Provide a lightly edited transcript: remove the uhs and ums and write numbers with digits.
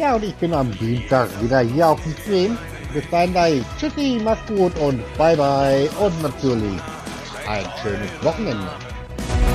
Ja, und ich bin am Dienstag wieder hier auf dem Stream. Bis dahin, tschüssi, mach's gut und bye bye und natürlich ein schönes Wochenende.